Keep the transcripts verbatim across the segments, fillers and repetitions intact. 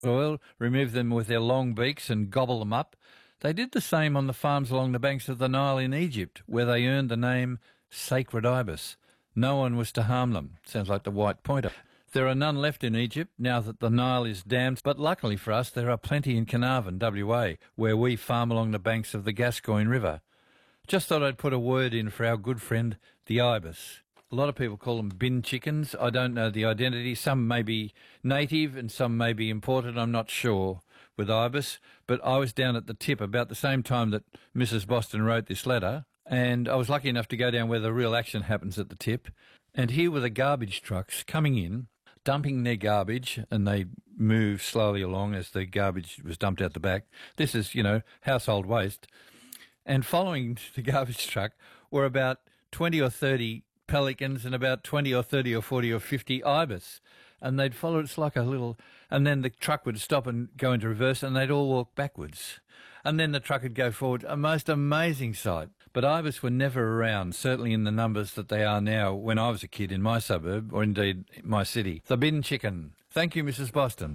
oil, remove them with their long beaks and gobble them up. They did the same on the farms along the banks of the Nile in Egypt, where they earned the name Sacred Ibis. No one was to harm them. Sounds like the white pointer. There are none left in Egypt now that the Nile is dammed, but luckily for us there are plenty in Carnarvon, W A, where we farm along the banks of the Gascoyne River. Just thought I'd put a word in for our good friend, the ibis. A lot of people call them bin chickens. I don't know the identity. Some may be native and some may be imported. I'm not sure with ibis. But I was down at the tip about the same time that Missus Boston wrote this letter, and I was lucky enough to go down where the real action happens at the tip. And here were the garbage trucks coming in, dumping their garbage, and they move slowly along as the garbage was dumped out the back. This is, you know, household waste. And following the garbage truck were about twenty or thirty pelicans and about twenty or thirty or forty or fifty ibis. And they'd follow, it's like a little, and then the truck would stop and go into reverse and they'd all walk backwards. And then the truck would go forward. A most amazing sight. But ibis were never around, certainly in the numbers that they are now when I was a kid in my suburb, or indeed my city. The bin chicken. Thank you, Missus Boston.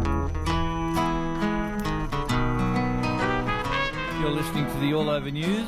You're listening to the All Over News.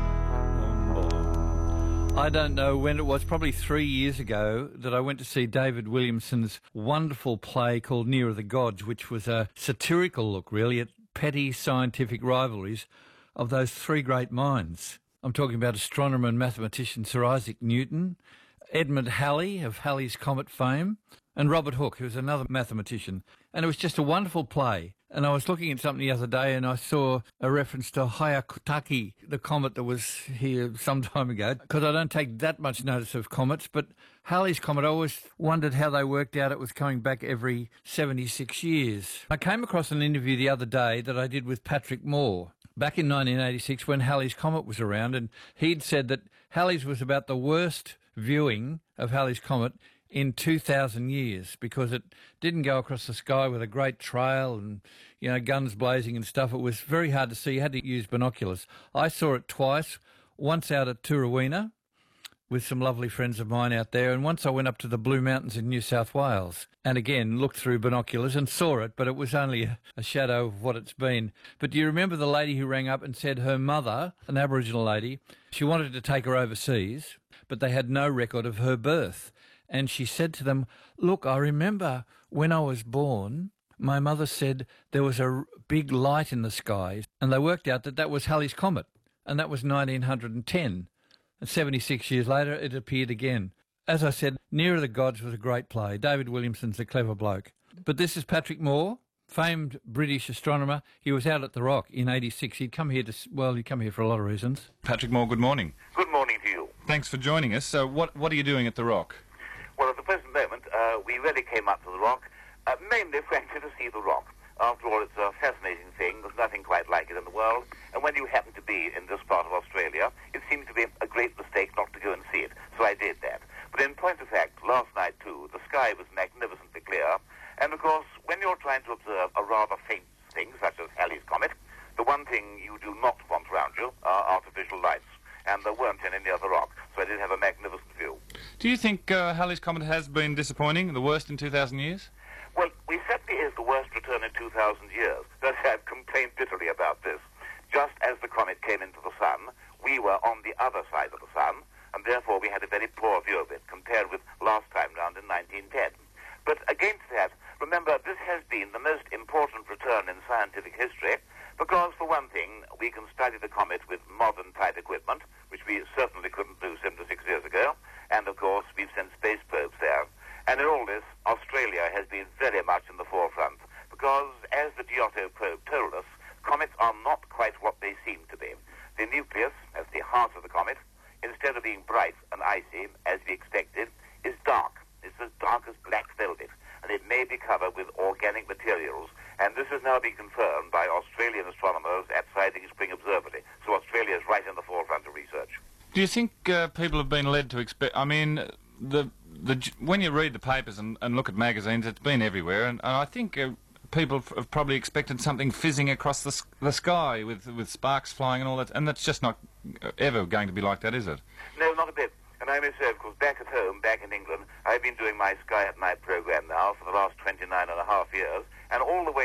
I don't know when it was, probably three years ago, that I went to see David Williamson's wonderful play called Nearer the Gods, which was a satirical look, really, at petty scientific rivalries of those three great minds. I'm talking about astronomer and mathematician Sir Isaac Newton, Edmund Halley of Halley's Comet fame, and Robert Hooke, who was another mathematician. And it was just a wonderful play. And I was looking at something the other day and I saw a reference to Hyakutake, the comet that was here some time ago, because I don't take that much notice of comets, but Halley's Comet, I always wondered how they worked out it was coming back every seventy-six years. I came across an interview the other day that I did with Patrick Moore back in nineteen eighty-six when Halley's Comet was around, and he'd said that Halley's was about the worst viewing of Halley's Comet in two thousand years, because it didn't go across the sky with a great trail and, you know, guns blazing and stuff. It was very hard to see. You had to use binoculars. I saw it twice, once out at Turawina with some lovely friends of mine out there, and once I went up to the Blue Mountains in New South Wales and again looked through binoculars and saw it, but it was only a, a shadow of what it's been. But do you remember the lady who rang up and said her mother, an Aboriginal lady, she wanted to take her overseas, but they had no record of her birth? And she said to them, look, I remember when I was born, my mother said there was a big light in the sky, and they worked out that that was Halley's Comet, and that was nineteen ten. And seventy-six years later, it appeared again. As I said, Nearer the Gods was a great play. David Williamson's a clever bloke. But this is Patrick Moore, famed British astronomer. He was out at the Rock in eighty-six. He'd come here to, well, he'd come here for a lot of reasons. Patrick Moore, good morning. Good morning to you. Thanks for joining us. So what, what are you doing at the Rock? Well, at the present moment, uh, we really came up to the Rock, uh, mainly, frankly, to see the Rock. After all, it's a fascinating thing. There's nothing quite like it in the world. And when you happen to be in this part of Australia, it seems to be a great mistake not to go and see it. So I did that. But in point of fact, last night, too, the sky was magnificently clear. And, of course, when you're trying to observe a rather faint thing, such as Halley's Comet, the one thing you do not want around you are artificial lights. And there weren't any near the Rock, so I did have a magnificent view. Do you think uh, Halley's Comet has been disappointing, the worst in two thousand years? Well, we certainly is the worst return in two thousand years. Thus, I've complained bitterly about this. Just as the comet came into the sun, we were on the other side of the sun, and therefore we had a very poor view of it compared with last time round in nineteen ten. But against that, remember, this has been the most important return in scientific history, because, for one thing, we can study the comet with modern-type equipment, which we certainly couldn't do seventy-six years ago, and, of course, we've sent space probes there. And in all this, Australia has been very much in the forefront, because, as the Giotto probe told us, comets are not quite what they seem to be. The nucleus, as the heart of the comet, instead of being bright and icy, as we expected, is dark. It's as dark as black velvet, and it may be covered with organic materials. And this has now been confirmed by Australian astronomers at Siding Spring Observatory. So Australia is right in the forefront of research. Do you think uh, people have been led to expect... I mean, the the when you read the papers and, and look at magazines, it's been everywhere, and, and I think uh, people have probably expected something fizzing across the, the sky with, with sparks flying and all that, and that's just not ever going to be like that, is it? No, not a bit. And I may say, of course, back at home, back in England, I've been doing my Sky at Night program now for the last twenty-nine and a half years, and all the way